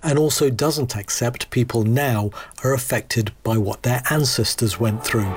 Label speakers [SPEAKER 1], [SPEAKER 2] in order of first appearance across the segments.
[SPEAKER 1] and also doesn't accept people now are affected by what their ancestors went through.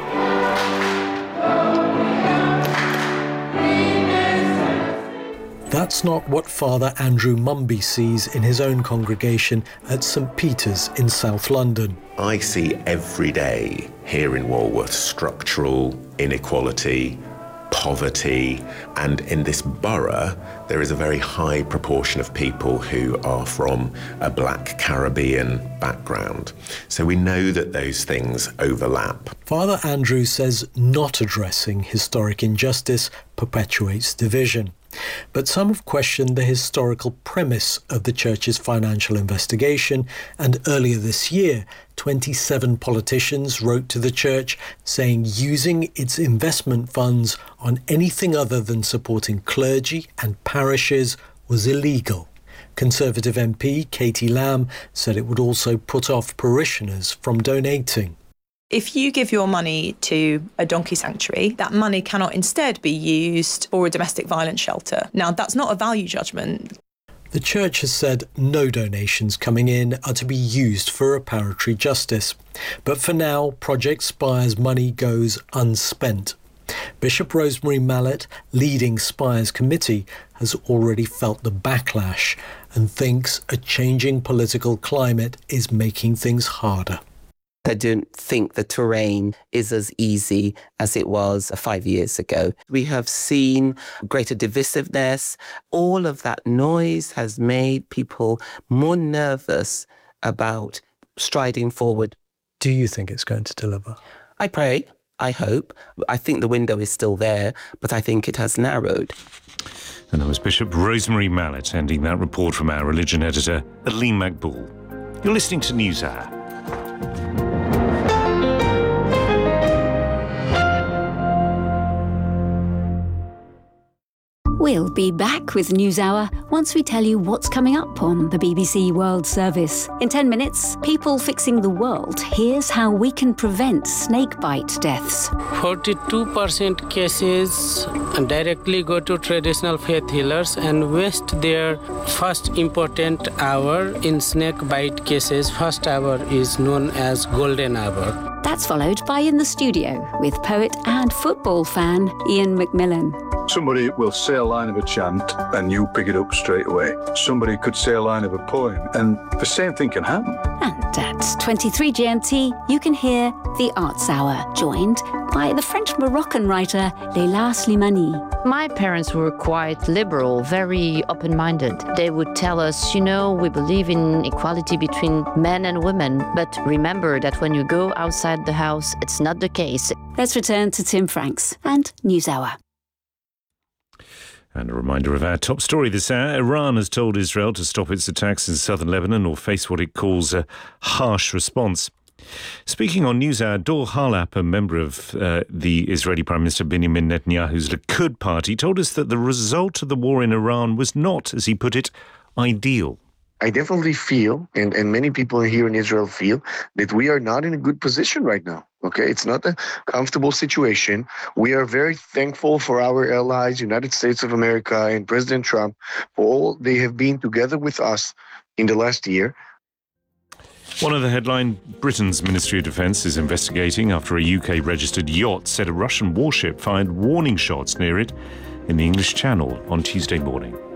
[SPEAKER 1] That's not what Father Andrew Mumby sees in his own congregation at St Peter's in South London.
[SPEAKER 2] I see every day here in Walworth structural inequality, poverty, and in this borough there is a very high proportion of people who are from a Black Caribbean background. So we know that those things overlap.
[SPEAKER 1] Father Andrew says not addressing historic injustice perpetuates division. But some have questioned the historical premise of the Church's financial investigation, and earlier this year, 27 politicians wrote to the Church saying using its investment funds on anything other than supporting clergy and parishes was illegal. Conservative MP Katie Lamb said it would also put off parishioners from donating.
[SPEAKER 3] If you give your money to a donkey sanctuary, that money cannot instead be used for a domestic violence shelter. Now, that's not a value judgment.
[SPEAKER 1] The Church has said no donations coming in are to be used for reparatory justice. But for now, Project Spire's money goes unspent. Bishop Rosemary Mallett, leading Spire's committee, has already felt the backlash and thinks a changing political climate is making things harder.
[SPEAKER 4] I don't think the terrain is as easy as it was 5 years ago. We have seen greater divisiveness. All of that noise has made people more nervous about striding forward.
[SPEAKER 1] Do you think it's going to deliver?
[SPEAKER 4] I pray. I hope. I think the window is still there, but I think it has narrowed.
[SPEAKER 5] And that was Bishop Rosemary Mallett ending that report from our religion editor, Aleem Maqbool. You're listening to NewsHour.
[SPEAKER 6] We'll be back with NewsHour once we tell you what's coming up on the BBC World Service. In 10 minutes, People Fixing the World. Here's how we can prevent snakebite deaths.
[SPEAKER 7] 42% cases directly go to traditional faith healers and waste their first important hour. In snakebite cases, first hour is known as golden hour.
[SPEAKER 6] That's followed by In the Studio with poet and football fan Ian McMillan.
[SPEAKER 8] Somebody will say a line of a chant and you pick it up straight away. Somebody could say a line of a poem and the same thing can happen.
[SPEAKER 6] And at 23 GMT, you can hear The Arts Hour, joined by the French-Moroccan writer Leila Slimani.
[SPEAKER 9] My parents were quite liberal, very open-minded. They would tell us, we believe in equality between men and women, but remember that when you go outside the house, it's not the case.
[SPEAKER 6] Let's return to Tim Franks and NewsHour.
[SPEAKER 5] And a reminder of our top story this hour. Iran has told Israel to stop its attacks in southern Lebanon or face what it calls a harsh response. Speaking on NewsHour, Dor Harlap, a member of the Israeli Prime Minister Benjamin Netanyahu's Likud party, told us that the result of the war in Iran was not, as he put it, ideal.
[SPEAKER 10] I definitely feel, and many people here in Israel feel, that we are not in a good position right now. Okay, it's not a comfortable situation. We are very thankful for our allies, United States of America and President Trump, for all they have been together with us in the last year.
[SPEAKER 5] One of the headline, Britain's Ministry of Defence is investigating after a UK-registered yacht said a Russian warship fired warning shots near it in the English Channel on Tuesday morning.